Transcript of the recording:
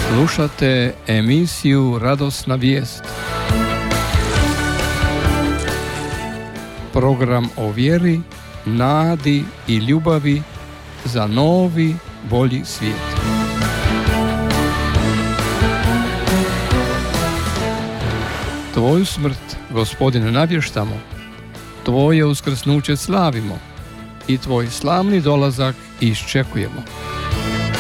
Slušate emisiju Radosna vijest. Program o vjeri, nadi i ljubavi za novi, bolji svijet. Tvoju smrt, Gospodine, navještamo, Tvoje uskrsnuće slavimo i Tvoj slavni dolazak iščekujemo.